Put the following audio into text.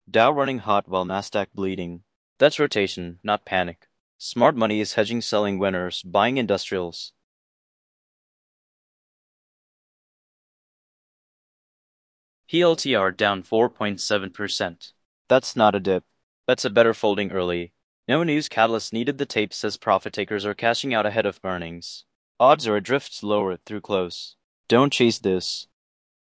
Dow running hot while Nasdaq bleeding. That's rotation, not panic. Smart money is hedging, selling winners, buying industrials. PLTR down 4.7%. That's not a dip. That's a better folding early. No news catalyst needed. The tape says profit takers are cashing out ahead of earnings. Odds are a drift lower through close. Don't chase this.